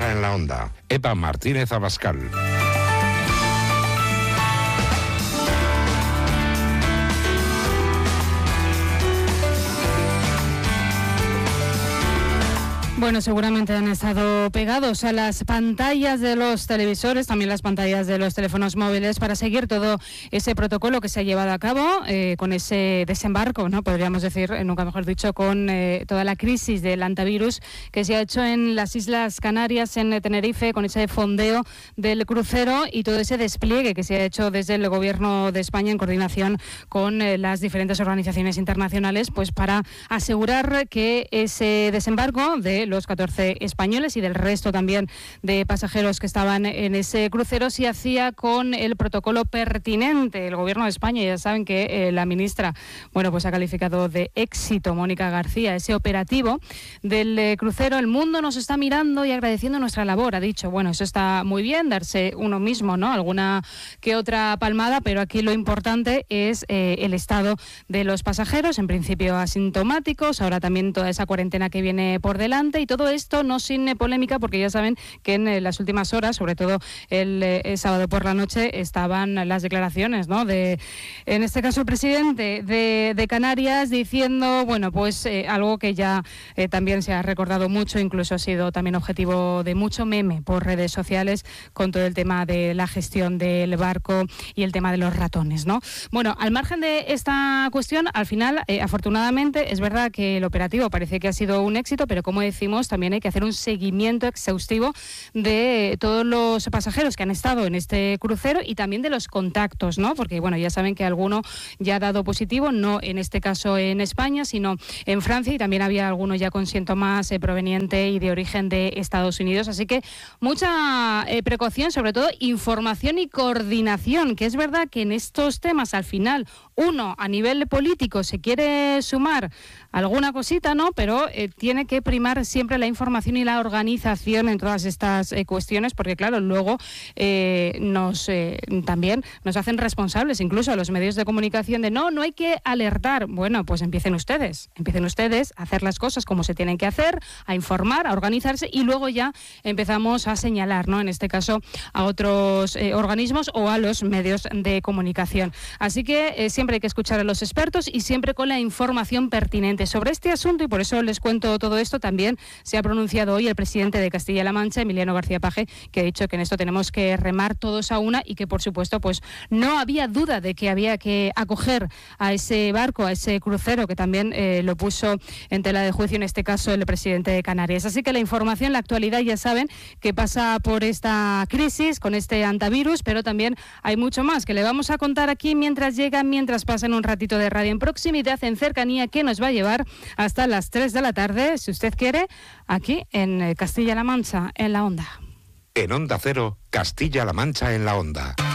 Mancha en la Onda. Eva Martínez Abascal. Bueno, seguramente han estado pegados a las pantallas de los televisores, también las pantallas de los teléfonos móviles, para seguir todo ese protocolo que se ha llevado a cabo con ese desembarco, ¿no? Podríamos decir, nunca mejor dicho, con toda la crisis del antivirus que se ha hecho en las Islas Canarias, en Tenerife, con ese fondeo del crucero y todo ese despliegue que se ha hecho desde el Gobierno de España en coordinación con las diferentes organizaciones internacionales, pues para asegurar que ese desembarco de los 14 españoles y del resto también de pasajeros que estaban en ese crucero se hacía con el protocolo pertinente. El Gobierno de España, ya saben que la ministra, bueno, pues ha calificado de éxito, Mónica García, ese operativo del crucero. El mundo nos está mirando y agradeciendo nuestra labor, ha dicho. Bueno, eso está muy bien, darse uno mismo, ¿no?, alguna que otra palmada, pero aquí lo importante es el estado de los pasajeros, en principio asintomáticos, ahora también toda esa cuarentena que viene por delante. Y todo esto no sin polémica, porque ya saben que en las últimas horas, sobre todo el sábado por la noche, estaban las declaraciones, ¿no?, en este caso el presidente de Canarias, diciendo, bueno, pues algo que ya también se ha recordado mucho, incluso ha sido también objetivo de mucho meme por redes sociales, con todo el tema de la gestión del barco y el tema de los ratones, ¿no? Bueno, al margen de esta cuestión, al final, afortunadamente, es verdad que el operativo parece que ha sido un éxito, pero como decimos, también hay que hacer un seguimiento exhaustivo de todos los pasajeros que han estado en este crucero y también de los contactos, ¿no? Porque, bueno, ya saben que alguno ya ha dado positivo, no en este caso en España, sino en Francia, y también había alguno ya con síntomas proveniente y de origen de Estados Unidos. Así que mucha precaución, sobre todo información y coordinación, que es verdad que en estos temas, al final, uno a nivel político se quiere sumar alguna cosita, ¿no? Pero tiene que primar siempre la información y la organización en todas estas cuestiones, porque claro, luego también nos hacen responsables, incluso a los medios de comunicación, de no hay que alertar. Bueno, pues empiecen ustedes a hacer las cosas como se tienen que hacer, a informar, a organizarse, y luego ya empezamos a señalar, ¿no?, en este caso a otros organismos o a los medios de comunicación. Así que siempre hay que escuchar a los expertos y siempre con la información pertinente sobre este asunto, y por eso les cuento todo esto. También se ha pronunciado hoy el presidente de Castilla-La Mancha, Emiliano García Paje, que ha dicho que en esto tenemos que remar todos a una y que, por supuesto, pues no había duda de que había que acoger a ese barco, a ese crucero, que también lo puso en tela de juicio en este caso el presidente de Canarias. Así que la información, la actualidad, ya saben que pasa por esta crisis con este antivirus, pero también hay mucho más que le vamos a contar aquí mientras pasan un ratito de radio en proximidad, en cercanía, que nos va a llevar hasta las 3 de la tarde, si usted quiere, aquí en Castilla-La Mancha, en la Onda. En Onda Cero, Castilla-La Mancha en la Onda.